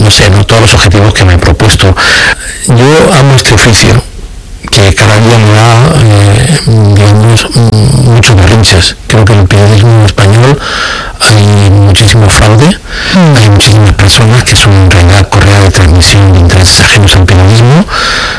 no sé, ¿no? Todos los objetivos que me he propuesto. Yo amo este oficio, que cada día me da, digamos, muchos berrinches. Creo que en el periodismo español hay muchísimo fraude, hay muchísimas personas que son en realidad correa de transmisión de intereses ajenos al periodismo,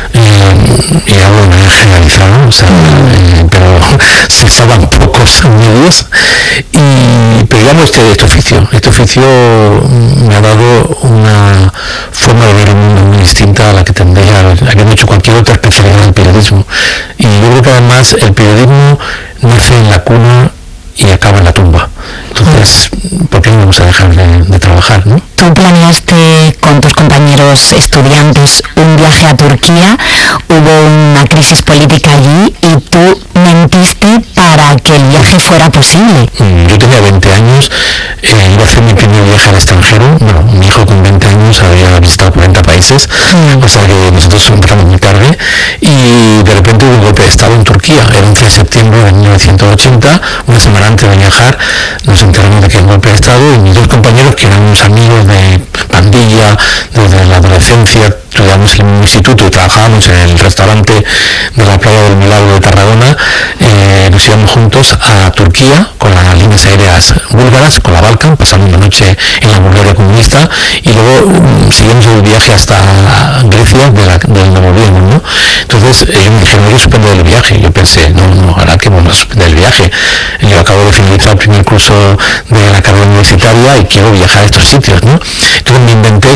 y hablo de manera generalizada, o sea, pero se salvan pocos medios. Pero yo amo este oficio me ha dado una forma de ver el mundo muy distinta a la que tendría habiendo hecho cualquier otra especialidad del periodismo. Y yo creo que además el periodismo nace en la cuna y acaba en la tumba. Entonces, ¿por qué no vamos a dejar de trabajar, no? Tú planeaste con tus compañeros estudiantes un viaje a Turquía, hubo una crisis política allí y tú mentiste para que el viaje fuera posible. Yo tenía 20 años, iba a hacer mi primer viaje al extranjero. Bueno, mi hijo con 20 años había visitado 40 países, o sea que nosotros empezamos muy tarde, y de repente hubo un golpe de estado en Turquía. Era 11 de septiembre de 1980, una semana antes de viajar, nos enteramos de que el golpe de estado, y mis dos compañeros, que eran unos amigos de pandilla desde la adolescencia, estudiábamos en el mismo instituto y trabajábamos en el restaurante de la playa del Milagro de Tarragona, nos íbamos juntos a Turquía con las líneas aéreas búlgaras, con la Balkan, pasando una noche en la Bulgaria comunista, y luego seguimos el viaje hasta Grecia del nuevo gobierno, ¿no? Entonces ellos me dijeron, hay que suspender el viaje. Yo pensé, no, ahora que vamos a suspender el viaje. Yo acabo de finalizar el primer curso de la carrera universitaria y quiero viajar a estos sitios, ¿no? Entonces me inventé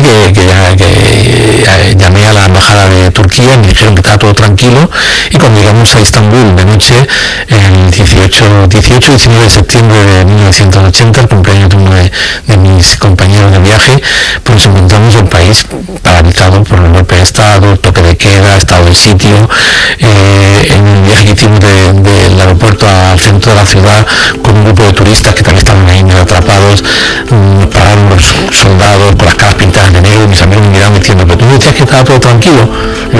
que llamé a la embajada de Turquía y me dijeron que estaba todo tranquilo, y cuando llegamos a Estambul de noche, el 18-19 de septiembre de 1980, el cumpleaños de uno de mis compañeros de viaje, pues nos encontramos el país paralizado por el golpe de estado, toque de queda, estado de sitio. En el viaje que hicimos del aeropuerto al centro de la ciudad con un grupo de turistas que también estaban ahí medio atrapados, nos pararon los soldados con las caras pintadas de negro, y mis amigos me miraban diciendo, pero tú me decías que estaba todo tranquilo. Yo,